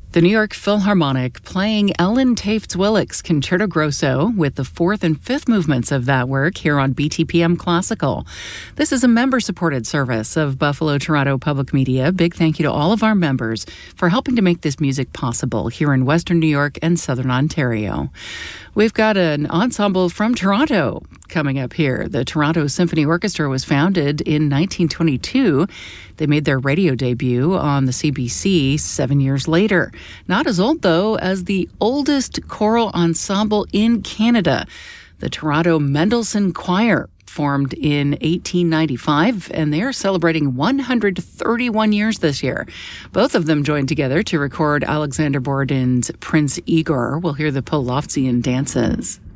The New York Philharmonic playing Ellen Taft-Willick's Concerto Grosso with the fourth and fifth movements of that work here on BTPM Classical. This is a member-supported service of Buffalo Toronto Public Media. Big thank you to all of our members for helping to make this music possible here in Western New York and Southern Ontario. We've got an ensemble from Toronto coming up here. The Toronto Symphony Orchestra was founded in 1922. They made their radio debut on the CBC 7 years later. Not as old, though, as the oldest choral ensemble in Canada, the Toronto Mendelssohn Choir, formed in 1895, and they are celebrating 131 years this year. Both of them joined together to record Alexander Borodin's Prince Igor. We'll hear the Polovtsian dances.